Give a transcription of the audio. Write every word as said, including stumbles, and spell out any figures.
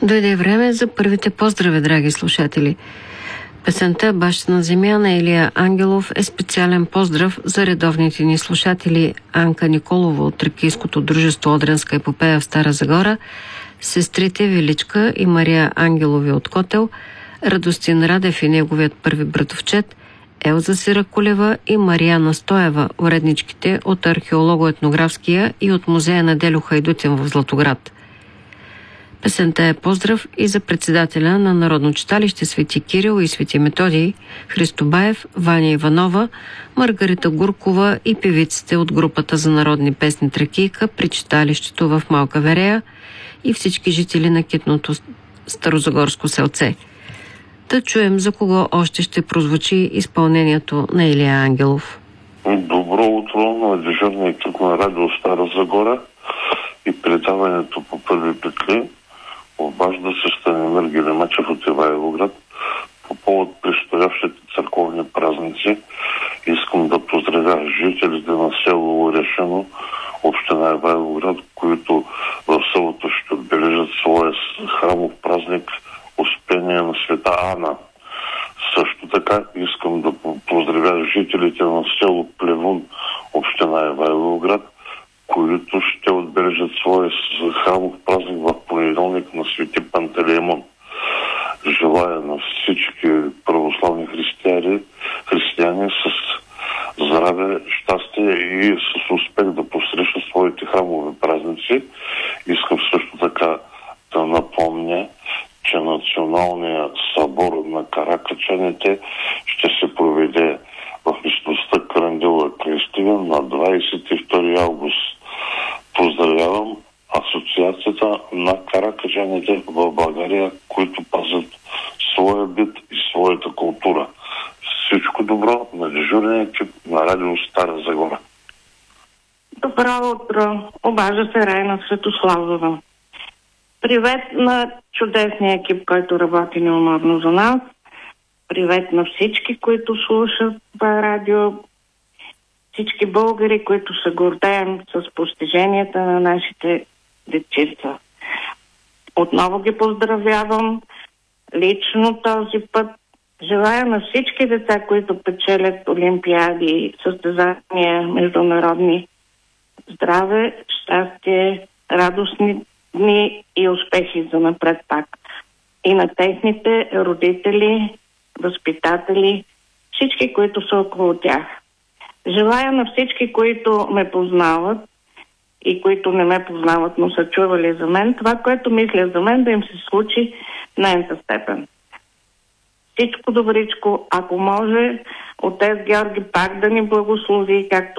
Дойде време за първите поздрави, драги слушатели. Песента "Бащина земя" на Илия Ангелов е специален поздрав за редовните ни слушатели Анка Николова от Тракийското дружество Одринска епопея в Стара Загора, сестрите Величка и Мария Ангелови от Котел, Радостин Радев и неговият първи братовчет, Елза Сиракулева и Марияна Стоева, уредничките от археолого-етнографския и от музея на Делю Хайдутин в Златоград. Песента е поздрав и за председателя на Народно читалище Свети Кирил и Свети Методий, Христо Баев, Ваня Иванова, Маргарита Гуркова и певиците от групата за народни песни Тракийка при читалището в Малка Верея и всички жители на китното Старозагорско селце. Да чуем за кого още ще прозвучи изпълнението на Илия Ангелов. Добро утро на дежурния екип на Радио Стара Загора и предаването по първи петли. Обажда се Станимир Гелемачев от Ивайловград по повод предстоящите църковни празници. Искам да поздравя жителите на село Орешено, община Ивайловград, които в събота ще отбележат своя храмов празник Успение на света Ана. Също така искам да поздравя жителите на село Плевун, община Ивайловград, които ще отбележат своя храмов празник в понеделник на Свети Пантелеймон. Желая на всички православни християни, християни с здраве, щастие и с успех да посрещат своите храмови празници. Искам също така да напомня, че Националният събор на каракачаните ще се проведе в местността Крандила Крестивен на двадесет и втори август. Поздравявам Асоциацията на каракачаните в България, които пазят своя бит и своята култура. Всичко добро на дежурния екип на Радио Стара Загора. Добро утро. Обажда се Райна Светославова. Привет на чудесния екип, който работи неуморно за нас. Привет на всички, които слушат това радио. Всички българи, които се гордеем с постиженията на нашите дечица. Отново ги поздравявам лично този път. Желая на всички деца, които печелят олимпиади, състезания международни, здраве, щастие, радостни дни и успехи за напред пак. И на техните родители, възпитатели, всички, които са около тях. Желая на всички, които ме познават и които не ме познават, но са чували за мен, това, което мисля за мен, да им се случи на ента степен. Всичко добричко, ако може, Отец Георги пак да ни благослови, както